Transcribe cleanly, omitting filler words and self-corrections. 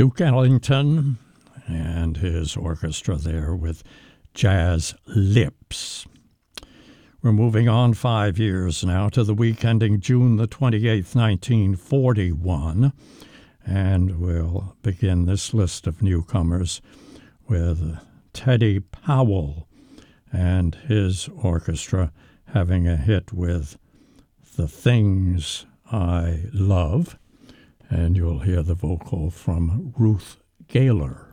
Duke Ellington and his orchestra there with Jazz Lips. We're moving on 5 years now to the week ending June the 28th, 1941, and we'll begin this list of newcomers with Teddy Powell and his orchestra having a hit with The Things I Love, and you'll hear the vocal from Ruth Gaylor.